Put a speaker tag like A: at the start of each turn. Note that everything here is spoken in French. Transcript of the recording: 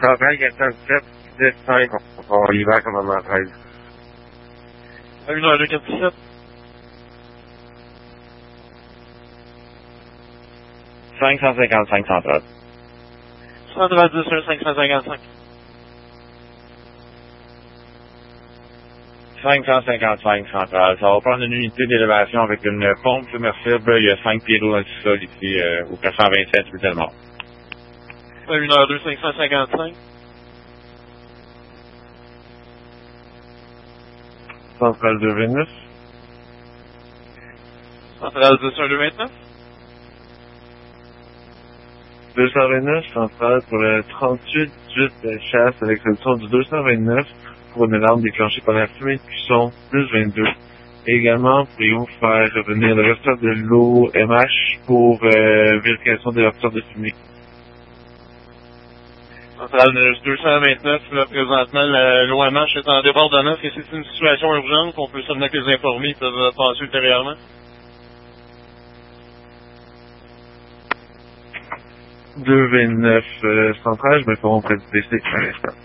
A: Centrale 417, 17 5, on y va commandement 13.
B: À 1h02, 417.
C: Centrale.
B: Centrale 10 555.
C: 555 Centrale. Ça va prendre une unité d'élévation avec une pompe submersible. Il y a 5 pieds d'eau dans le sol ici, au 427 rue Delmont.
B: À 1h02, 555.
A: Centrale 229.
B: Centrale 10 229.
A: 229, centrale pour le 38, juste de chasse avec l'exception du 229 pour une alarme déclenchée par la fumée de cuisson, plus 22. Et également, pourrions faire revenir le restant de l'eau MH pour vérification des rapporteurs de fumée.
B: Centrale 229, là, présentement, l'OMH est en débordement. Est-ce que c'est une situation urgente qu'on peut seulement que les informés peuvent passer ultérieurement?
A: 229, centrale, je me ferai préciser à l'instant.